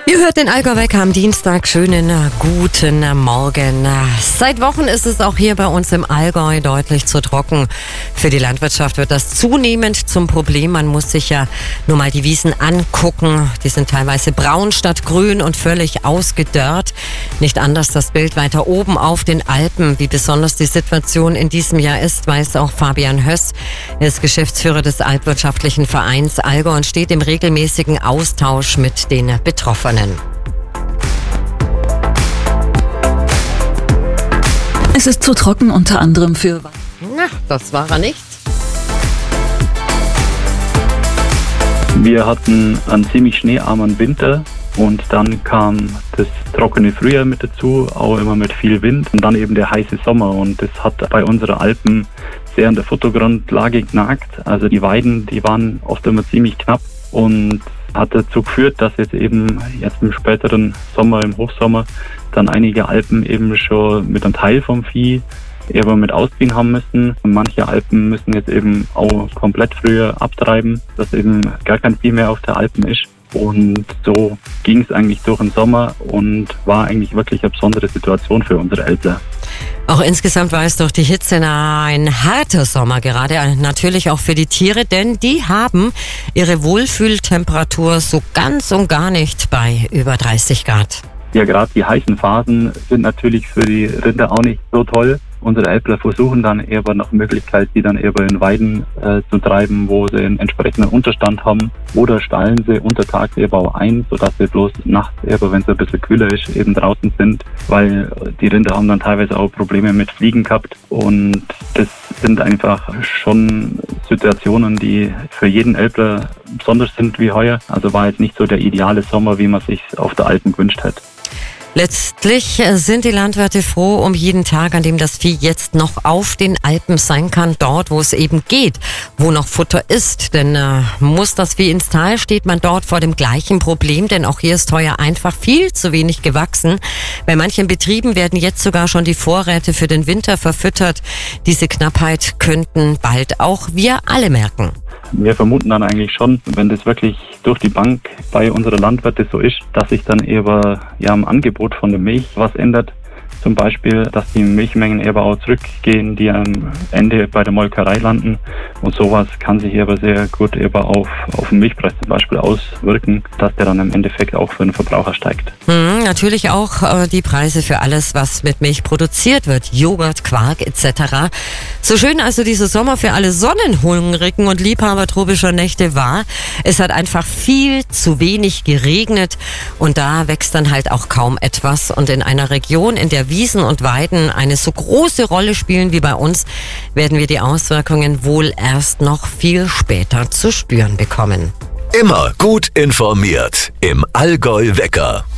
Ihr hört den Allgäu-Wecker am Dienstag. Schönen guten Morgen. Seit Wochen ist es auch hier bei uns im Allgäu deutlich zu trocken. Für die Landwirtschaft wird das zunehmend zum Problem. Man muss sich ja nur mal die Wiesen angucken. Die sind teilweise braun statt grün und völlig ausgedörrt. Nicht anders das Bild weiter oben auf den Alpen. Wie besonders die Situation in diesem Jahr ist, weiß auch Fabian Höss. Er ist Geschäftsführer des Alpwirtschaftlichen Vereins Allgäu und steht im regelmäßigen Austausch mit den Betroffenen. Es ist zu trocken, unter anderem für... Na, das war er nicht. Wir hatten einen ziemlich schneearmen Winter und dann kam das trockene Frühjahr mit dazu, auch immer mit viel Wind und dann eben der heiße Sommer und das hat bei unseren Alpen sehr an der Futtergrundlage genagt. Also die Weiden, die waren oft immer ziemlich knapp und hat dazu geführt, dass jetzt im späteren Sommer, im Hochsommer, dann einige Alpen eben schon mit einem Teil vom Vieh eben mit ausziehen haben müssen. Und manche Alpen müssen jetzt eben auch komplett früher abtreiben, dass eben gar kein Vieh mehr auf der Alpen ist. Und so ging es eigentlich durch den Sommer und war eigentlich wirklich eine besondere Situation für unsere Älpler. Auch insgesamt war es durch die Hitze ein harter Sommer, gerade natürlich auch für die Tiere, denn die haben ihre Wohlfühltemperatur so ganz und gar nicht bei über 30 Grad. Ja, gerade die heißen Phasen sind natürlich für die Rinder auch nicht so toll. Unsere Älpler versuchen dann eher nach Möglichkeit, die dann eher in Weiden zu treiben, wo sie einen entsprechenden Unterstand haben. Oder stallen sie untertags eben auch ein, sodass sie bloß nachts eben, wenn es ein bisschen kühler ist, eben draußen sind. Weil die Rinder haben dann teilweise auch Probleme mit Fliegen gehabt. Und das sind einfach schon Situationen, die für jeden Älpler besonders sind wie heuer. Also war jetzt nicht so der ideale Sommer, wie man sich auf der Alpen gewünscht hätte. Letztlich sind die Landwirte froh um jeden Tag, an dem das Vieh jetzt noch auf den Alpen sein kann, dort, wo es eben geht, wo noch Futter ist. Denn muss das Vieh ins Tal, steht man dort vor dem gleichen Problem, denn auch hier ist heuer einfach viel zu wenig gewachsen. Bei manchen Betrieben werden jetzt sogar schon die Vorräte für den Winter verfüttert. Diese Knappheit könnten bald auch wir alle merken. Wir vermuten dann eigentlich schon, wenn das wirklich durch die Bank bei unseren Landwirten so ist, dass sich dann eher am Angebot von der Milch was ändert. Zum Beispiel, dass die Milchmengen eher auch zurückgehen, die am Ende bei der Molkerei landen. Und sowas kann sich aber sehr gut eben auf den Milchpreis zum Beispiel auswirken, dass der dann im Endeffekt auch für den Verbraucher steigt. Natürlich auch die Preise für alles, was mit Milch produziert wird. Joghurt, Quark etc. So schön also dieser Sommer für alle Sonnenhungrigen und Liebhaber tropischer Nächte war. Es hat einfach viel zu wenig geregnet und da wächst dann halt auch kaum etwas. Und in einer Region, in der Wiesen und Weiden eine so große Rolle spielen wie bei uns, werden wir die Auswirkungen wohl erst noch viel später zu spüren bekommen. Immer gut informiert im Allgäu-Wecker.